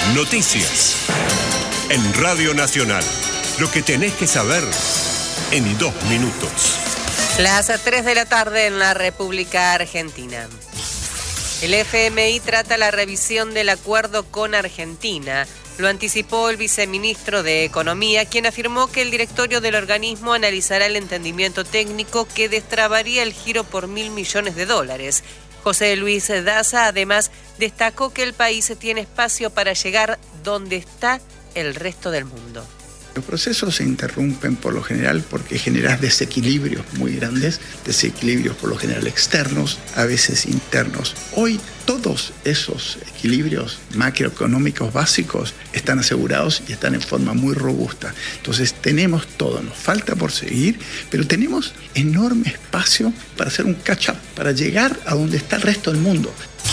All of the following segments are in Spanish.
Noticias. En Radio Nacional. Lo que tenés que saber en 2 minutos. Las 3 de la tarde en la República Argentina. El FMI trata la revisión del acuerdo con Argentina. Lo anticipó el viceministro de Economía, quien afirmó que el directorio del organismo analizará el entendimiento técnico que destrabaría el giro por $1.000 millones. José Luis Daza además destacó que el país tiene espacio para llegar donde está el resto del mundo. Los procesos se interrumpen por lo general porque generas desequilibrios muy grandes, desequilibrios por lo general externos, a veces internos. Hoy todos esos equilibrios macroeconómicos básicos están asegurados y están en forma muy robusta. Entonces tenemos todo, nos falta por seguir, pero tenemos enorme espacio para hacer un catch-up, para llegar a donde está el resto del mundo.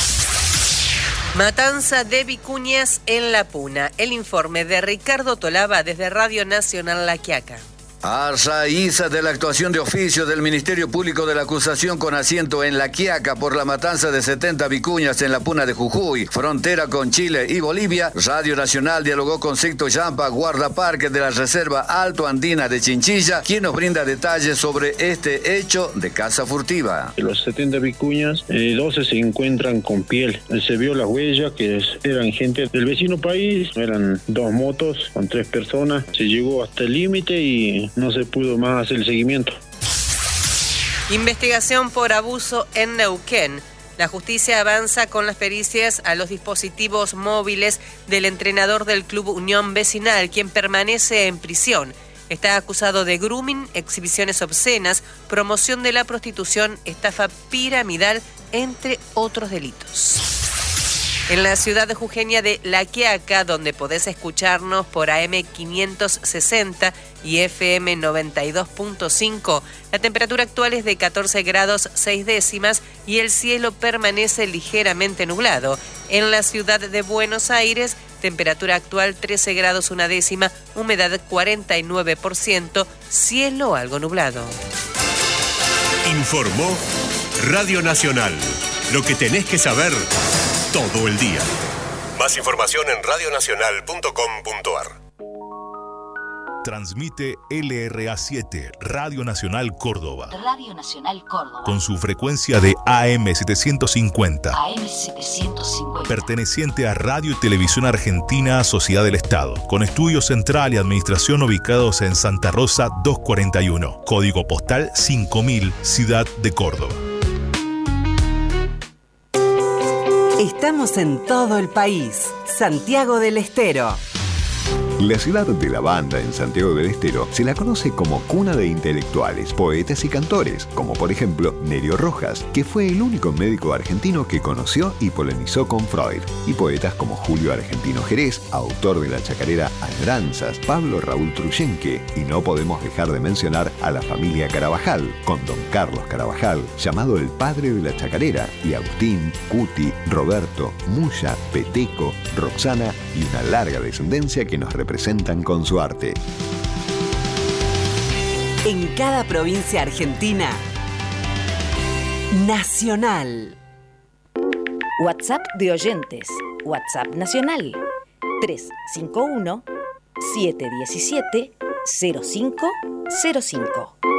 Matanza de vicuñas en La Puna. El informe de Ricardo Tolaba desde Radio Nacional La Quiaca. A raíz de la actuación de oficio del Ministerio Público de la Acusación con asiento en La Quiaca por la matanza de 70 vicuñas en la Puna de Jujuy, frontera con Chile y Bolivia, Radio Nacional dialogó con Sixto Yampa, guardaparque de la Reserva Alto Andina de Chinchilla, quien nos brinda detalles sobre este hecho de caza furtiva. De los 70 vicuñas, 12 se encuentran con piel. Se vio las huellas que eran gente del vecino país, eran 2 motos con 3 personas. Se llegó hasta el límite y no se pudo más hacer el seguimiento. Investigación por abuso en Neuquén. La justicia avanza con las pericias a los dispositivos móviles del entrenador del Club Unión Vecinal, quien permanece en prisión. Está acusado de grooming, exhibiciones obscenas, promoción de la prostitución, estafa piramidal, entre otros delitos. En la ciudad de jujeña de La Quiaca, donde podés escucharnos por AM 560 y FM 92.5, la temperatura actual es de 14 grados 6 décimas y el cielo permanece ligeramente nublado. En la ciudad de Buenos Aires, temperatura actual 13 grados 1 décima, humedad 49%, cielo algo nublado. Informó Radio Nacional. Lo que tenés que saber todo el día. Más información en radionacional.com.ar. Transmite LRA7, Radio Nacional Córdoba. Radio Nacional Córdoba. Con su frecuencia de AM750. AM750. Perteneciente a Radio y Televisión Argentina, Sociedad del Estado. Con estudio central y administración ubicados en Santa Rosa 241. Código postal 5000, Ciudad de Córdoba. Estamos en todo el país. Santiago del Estero. La ciudad de la banda en Santiago del Estero se la conoce como cuna de intelectuales, poetas y cantores, como por ejemplo Nerio Rojas, que fue el único médico argentino que conoció y polemizó con Freud, y poetas como Julio Argentino Jerez, autor de la chacarera Añoranzas, Pablo Raúl Truyenque, y no podemos dejar de mencionar a la familia Carabajal, con don Carlos Carabajal, llamado el padre de la chacarera, y Agustín, Cuti, Roberto, Muya, Peteco, Roxana y una larga descendencia que nos representan con su arte. En cada provincia argentina, Nacional. WhatsApp de oyentes. WhatsApp nacional. 351-717-0505.